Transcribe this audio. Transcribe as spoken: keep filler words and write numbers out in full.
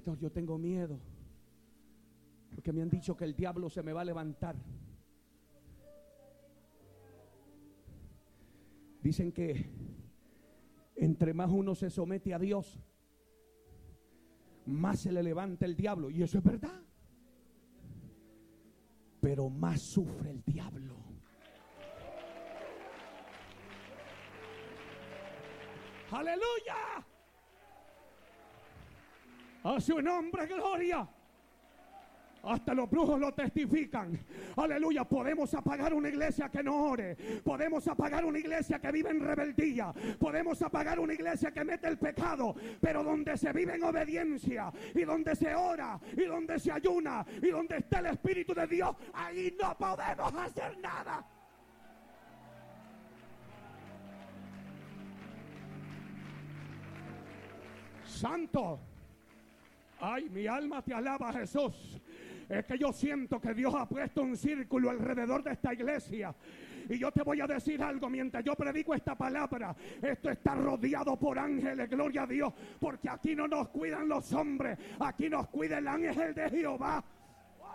Pastor, yo tengo miedo porque me han dicho que el diablo se me va a levantar. Dicen que entre más uno se somete a Dios, más se le levanta el diablo. Y eso es verdad. Pero más sufre el diablo. ¡Aleluya! A su nombre, gloria. Hasta los brujos lo testifican. Aleluya. Podemos apagar una iglesia que no ore. Podemos apagar una iglesia que vive en rebeldía. Podemos apagar una iglesia que mete el pecado. Pero donde se vive en obediencia, y donde se ora, y donde se ayuna, y donde está el Espíritu de Dios, ahí no podemos hacer nada. Santo. Ay, mi alma te alaba, Jesús. Es que yo siento que Dios ha puesto un círculo alrededor de esta iglesia. Y yo te voy a decir algo, mientras yo predico esta palabra, esto está rodeado por ángeles, gloria a Dios, porque aquí no nos cuidan los hombres, aquí nos cuida el ángel de Jehová.